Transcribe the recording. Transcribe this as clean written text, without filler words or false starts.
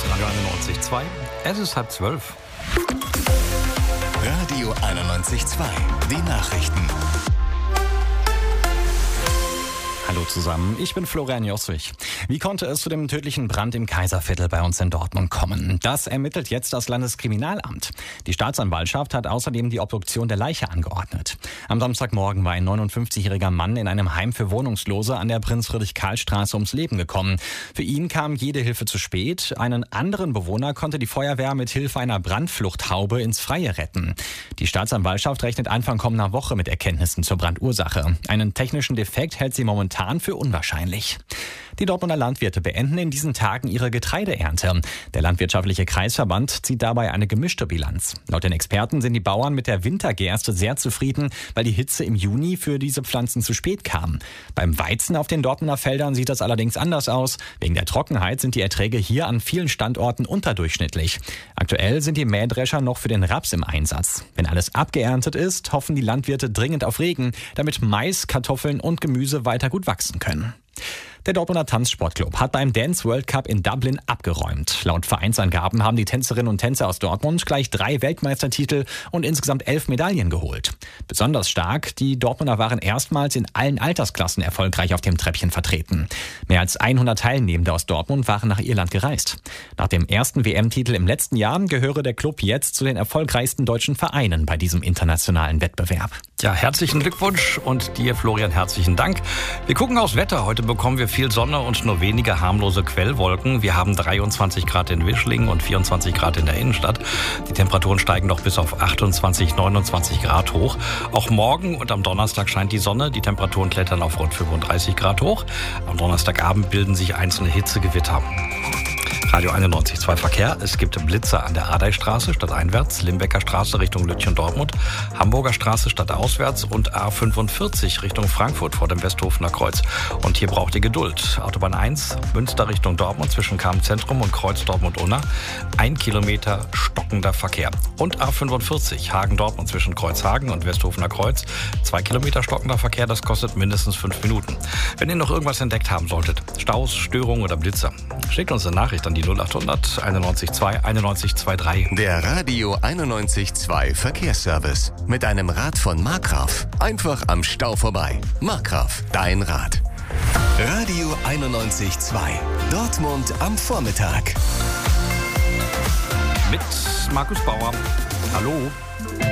Radio 91.2. Es ist 11:30. Radio 91.2. Die Nachrichten. Hallo zusammen, ich bin Florian Josswig. Wie konnte es zu dem tödlichen Brand im Kaiserviertel bei uns in Dortmund kommen? Das ermittelt jetzt das Landeskriminalamt. Die Staatsanwaltschaft hat außerdem die Obduktion der Leiche angeordnet. Am Samstagmorgen war ein 59-jähriger Mann in einem Heim für Wohnungslose an der Prinz-Friedrich-Karl-Straße ums Leben gekommen. Für ihn kam jede Hilfe zu spät. Einen anderen Bewohner konnte die Feuerwehr mit Hilfe einer Brandfluchthaube ins Freie retten. Die Staatsanwaltschaft rechnet Anfang kommender Woche mit Erkenntnissen zur Brandursache. Einen technischen Defekt hält sie momentan für unwahrscheinlich. Die Dortmunder Landwirte beenden in diesen Tagen ihre Getreideernte. Der Landwirtschaftliche Kreisverband zieht dabei eine gemischte Bilanz. Laut den Experten sind die Bauern mit der Wintergerste sehr zufrieden, weil die Hitze im Juni für diese Pflanzen zu spät kam. Beim Weizen auf den Dortmunder Feldern sieht das allerdings anders aus. Wegen der Trockenheit sind die Erträge hier an vielen Standorten unterdurchschnittlich. Aktuell sind die Mähdrescher noch für den Raps im Einsatz. Wenn alles abgeerntet ist, hoffen die Landwirte dringend auf Regen, damit Mais, Kartoffeln und Gemüse weiter gut wachsen können. Der Dortmunder Tanzsportclub hat beim Dance World Cup in Dublin abgeräumt. Laut Vereinsangaben haben die Tänzerinnen und Tänzer aus Dortmund gleich 3 Weltmeistertitel und insgesamt 11 Medaillen geholt. Besonders stark, die Dortmunder waren erstmals in allen Altersklassen erfolgreich auf dem Treppchen vertreten. Mehr als 100 Teilnehmende aus Dortmund waren nach Irland gereist. Nach dem ersten WM-Titel im letzten Jahr gehöre der Club jetzt zu den erfolgreichsten deutschen Vereinen bei diesem internationalen Wettbewerb. Ja, herzlichen Glückwunsch und dir, Florian, herzlichen Dank. Wir gucken aufs Wetter. Heute bekommen wir viel Sonne und nur wenige harmlose Quellwolken. Wir haben 23 Grad in Wischlingen und 24 Grad in der Innenstadt. Die Temperaturen steigen noch bis auf 28, 29 Grad hoch. Auch morgen und am Donnerstag scheint die Sonne. Die Temperaturen klettern auf rund 35 Grad hoch. Am Donnerstagabend bilden sich einzelne Hitzegewitter. Radio 91.2 Verkehr. Es gibt Blitzer an der Ardeistraße stadteinwärts, Limbecker Straße Richtung Lütchen-Dortmund, Hamburger Straße stadtauswärts und A45 Richtung Frankfurt vor dem Westhofener Kreuz. Und hier braucht ihr Geduld. Autobahn 1, Münster Richtung Dortmund zwischen Cham-Zentrum und Kreuz Dortmund-Unna. 1 Kilometer stockender Verkehr. Und A45 Hagen-Dortmund zwischen Kreuzhagen und Westhofener Kreuz. 2 Kilometer stockender Verkehr, das kostet mindestens 5 Minuten. Wenn ihr noch irgendwas entdeckt haben solltet, Staus, Störungen oder Blitzer, schickt uns eine Nachricht an die 0800 91.2 91.23. Der Radio 91.2 Verkehrsservice. Mit einem Rad von Markgraf. Einfach am Stau vorbei. Markgraf, dein Rad. Radio 91.2. Dortmund am Vormittag. Mit Markus Bauer. Hallo.